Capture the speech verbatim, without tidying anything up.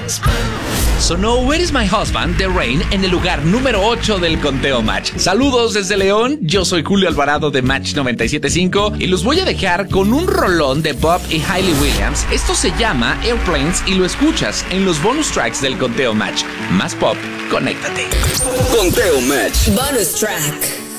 Sonó Where is My Husband de Rain en el lugar número ocho del conteo Match. Saludos desde León, yo soy Julio Alvarado de Match noventa y siete punto cinco y los voy a dejar con un rolón de Bob y Hayley Williams. Esto se llama Airplanes y lo escuchas en los bonus tracks del conteo Match. Más pop, conéctate. Conteo Match. Bonus track.